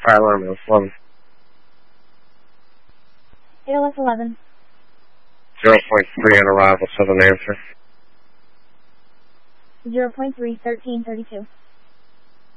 fire alarm is 11. ALS 11. 0.3 on arrival, 7 answer. 0.3, 1332.